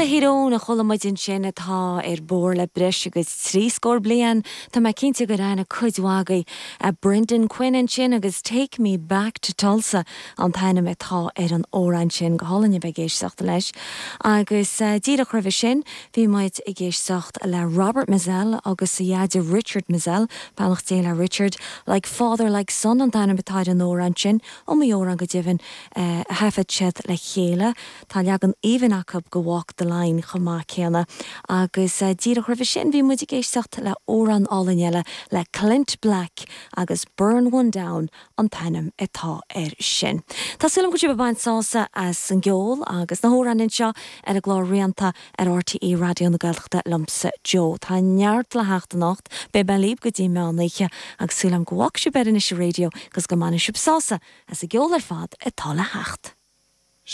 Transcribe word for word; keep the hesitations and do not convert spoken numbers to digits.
hírón a cholamidin sin atá ar bór le breis agus trí scór blian tá mai cinnte go raibh na cuidhagaí a Brendan Quinn sin agus Take Me Back to Tulsa an tainnim atá ar an óráin sin go hálanne be géisteachta leis. Agus uh, díadach raibh sin bhí maid i géisteacht le Robert Mazel agus sa iaidir Richard Mazel, bannach déile Richard, like father like son an tainnim atá an óráin sin ó mi óran go dibhann uh, hefad siad le chéile tá leagan even acab go walk the line chomá céanna agus uh, díadach raibh sin bhí muid i géisteacht le óran álainile le Clint Black agus Burn One Down an tainnim atá ar sin. Tá sulam go tíbe baint sása as an geol agus na hóranin seo ar a glár rianta ar R T E radio na Gaeltachta lumsa Jo. Tá neart le heachta nacht be ben líb go dtí meánaiche agus sulam go walk si berin is radio gus go manna sib sása as a geol ar fad atá le heacht.